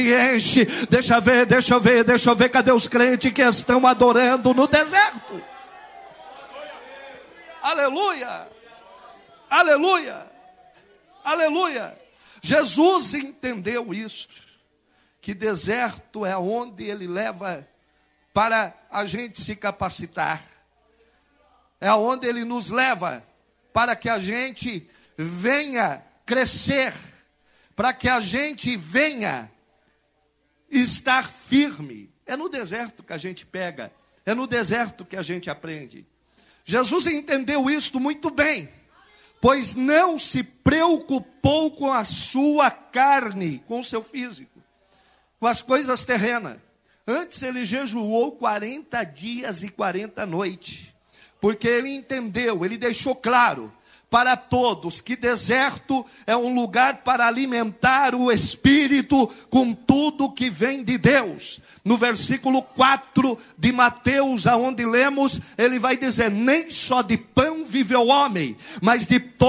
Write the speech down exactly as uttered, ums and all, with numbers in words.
enche. Deixa eu ver, deixa eu ver, deixa eu ver. Cadê os crentes que estão adorando no deserto? Aleluia, aleluia, aleluia. Jesus entendeu isso, que deserto é onde ele leva para a gente se capacitar. É onde ele nos leva para que a gente venha crescer, para que a gente venha estar firme. É no deserto que a gente pega, é no deserto que a gente aprende. Jesus entendeu isto muito bem, pois não se preocupou com a sua carne, com o seu físico, com as coisas terrenas. Antes ele jejuou quarenta dias e quarenta noites, porque ele entendeu, ele deixou claro para todos que deserto é um lugar para alimentar o espírito com tudo que vem de Deus. No versículo quatro de Mateus, aonde lemos, ele vai dizer: nem só de pão vive o homem, mas de todo